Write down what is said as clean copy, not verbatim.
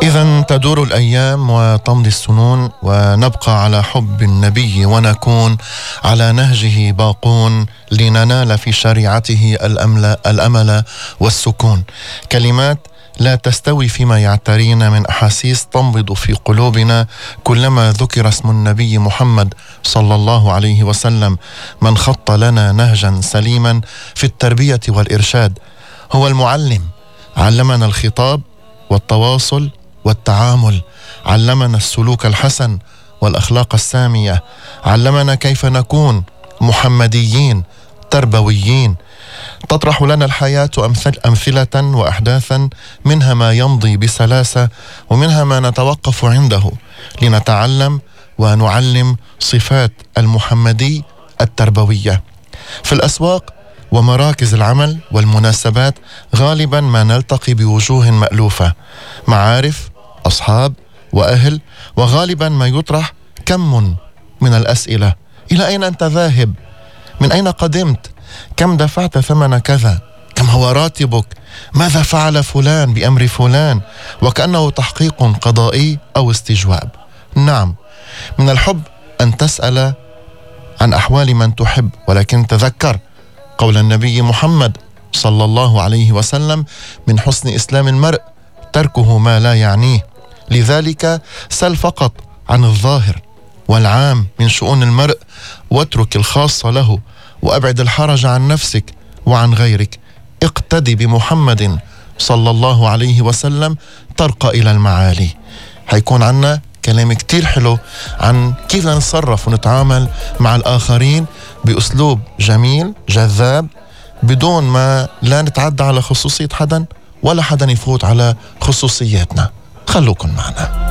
إذا تدور الأيام وتمضي السنون ونبقى على حب النبي ونكون على نهجه باقون لننال في شريعته الأمل والسكون. كلمات لا تستوي فيما يعترينا من أحاسيس تنبض في قلوبنا كلما ذكر اسم النبي محمد صلى الله عليه وسلم، من خط لنا نهجا سليما في التربية والإرشاد. هو المعلم، علمنا الخطاب والتواصل والتعامل، علمنا السلوك الحسن والأخلاق السامية، علمنا كيف نكون محمديين تربويين. تطرح لنا الحياة أمثلة وأحداثا، منها ما يمضي بسلاسة ومنها ما نتوقف عنده لنتعلم ونعلم صفات المحمدي التربوية. في الأسواق ومراكز العمل والمناسبات غالبا ما نلتقي بوجوه مألوفة، معارف، أصحاب وأهل، وغالبا ما يطرح كم من الأسئلة: إلى أين أنت ذاهب؟ من أين قدمت؟ كم دفعت ثمن كذا؟ كم هو راتبك؟ ماذا فعل فلان بأمر فلان؟ وكأنه تحقيق قضائي أو استجواب. نعم، من الحب أن تسأل عن أحوال من تحب، ولكن تذكر قول النبي محمد صلى الله عليه وسلم: من حسن إسلام المرء تركه ما لا يعنيه. لذلك سل فقط عن الظاهر والعام من شؤون المرء، واترك الخاص له، وأبعد الحرج عن نفسك وعن غيرك. اقتدي بمحمد صلى الله عليه وسلم ترقى إلى المعالي. هيكون عنا كلام كتير حلو عن كيف نتصرف ونتعامل مع الآخرين بأسلوب جميل جذاب، بدون ما لا نتعدى على خصوصية حدا ولا حدا يفوت على خصوصياتنا. خلوكن معنا.